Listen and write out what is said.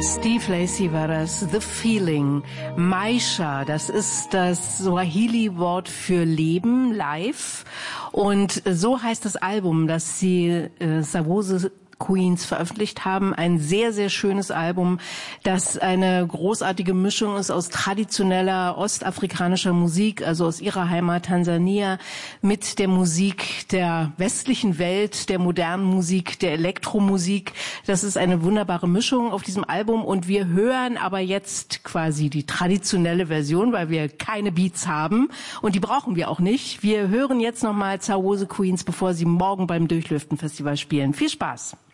Steve Lacy war das, The Feeling. Maisha, das ist das Swahili-Wort für Leben, Life. Und so heißt das Album, das die Sawoze Queens veröffentlicht haben. Ein sehr, sehr schönes Album, das eine großartige Mischung ist aus traditioneller ostafrikanischer Musik, also aus ihrer Heimat Tansania, mit der Musik der westlichen Welt, der modernen Musik, der Elektromusik. Das ist eine wunderbare Mischung auf diesem Album und wir hören aber jetzt quasi die traditionelle Version, weil wir keine Beats haben und die brauchen wir auch nicht. Wir hören jetzt nochmal Sawoze Queens, bevor sie morgen beim Durchlüften Festival spielen. Viel Spaß!